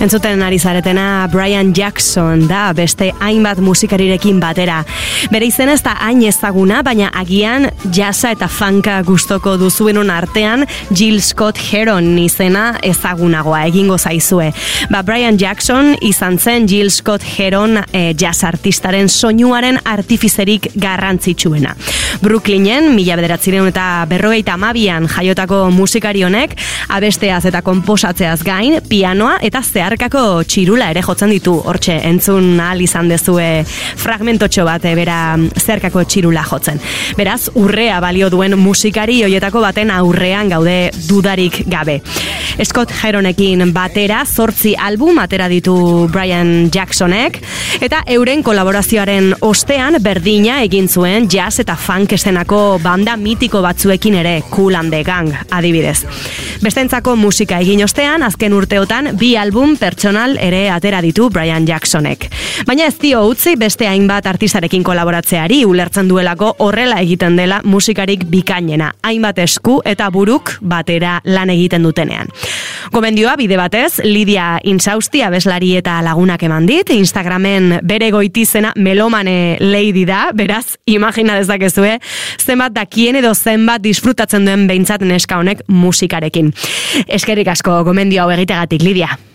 Entzuten ari zaretena Brian Jackson da, beste hainbat musikarirekin batera. Bere izena ez da hain ezaguna, baina agian jazza eta funka gustoko duzuenon artean Jill Scott Heron izena ezagunagoa egingo zaizue. Brian Jackson izan zen Jill Scott Heron jazz artistaren soinuaren artifizerik garrantzitsuena. Brooklynen 1952an jaiotako musikari honek abesteaz eta konposatzeaz gain pianoa eta zeharkako txirula ere jotzen ditu. Hortxe entzun ahal izan dezue fragmentotxo bat bera zeharkako txirula jotzen. Beraz, urrea balio duen musikari hoietako baten aurrean gaude dudarik gabe. Scott Heronekin batera 8 album atera ditu Brian Jacksonek eta euren kolaborazioaren ostean berdina egin zuen jazz eta funk estenako banda mitiko batzuekin ere, Kool and the Gang adibidez. Bestentzako musika egin ostean, azken urteotan 2 album pertsonal ere atera ditu Brian Jacksonek. Baina ez dio utzi beste hainbat artistarekin kolaboratzeari, ulertzen duelako horrela egiten dela musikarik bikainena, hainbat esku eta buruk batera lan egiten dutenean. Gomendioa bide batez, Lidia Insausti abeslari eta lagunak eman dit, Instagramen bere goitizena Melomane Lady da, beraz, imagina dezakezue, zenbat dakien edo zenbat disfrutatzen duen behintzat neska honek musikarekin. Eskerrik asko gomendio hau egitegatik, Lidia.